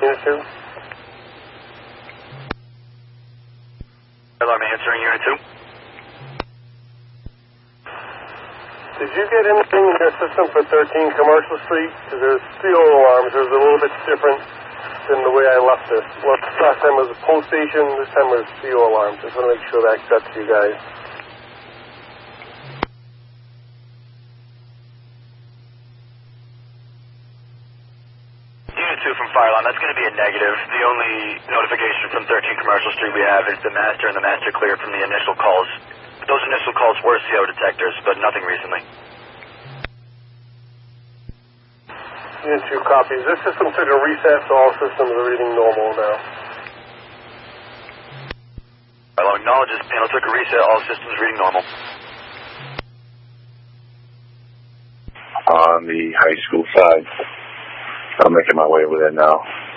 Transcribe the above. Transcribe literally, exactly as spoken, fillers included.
Unit two. Alarm answering Unit two. Did you get anything in your system for thirteen Commercial Street? Because there's C O alarms. There's a little bit different than the way I left this. Last time was a post station. This time was C O alarms. Just want to make sure that got to you guys. Unit two from Fire Alarm. That's going to be a negative. The only notification from thirteen Commercial Street we have is the master and the master clear from the initial calls. Those initial calls were C O detectors, but nothing recently. Unit two copies. This system took a reset, so all systems are reading normal now. Hello, acknowledges panel took a reset, all systems reading normal. On the high school side, I'm making my way over there now.